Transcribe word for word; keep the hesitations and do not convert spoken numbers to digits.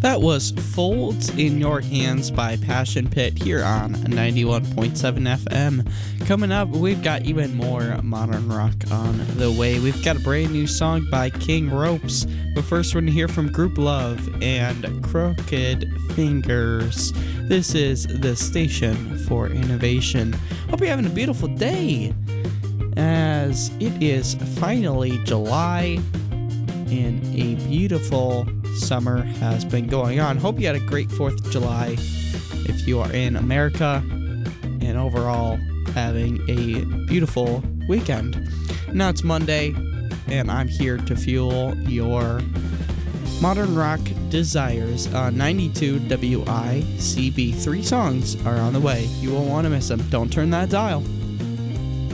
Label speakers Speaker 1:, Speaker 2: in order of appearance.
Speaker 1: That was Folds in Your Hands by Passion Pit here on ninety-one point seven F M. Coming up, we've got even more modern rock on the way. We've got a brand new song by King Ropes, but first we're going to hear from Group Love and Crooked Fingers. This is the Station for Innovation. Hope you're having a beautiful day, as it is finally July and a beautiful summer has been going on. Hope you had a great fourth of July if you are in America, and overall having a beautiful weekend. Now it's Monday, and I'm here to fuel your modern rock desires on ninety-two W I C B. Three songs are on the way. You won't want to miss them. Don't turn that dial.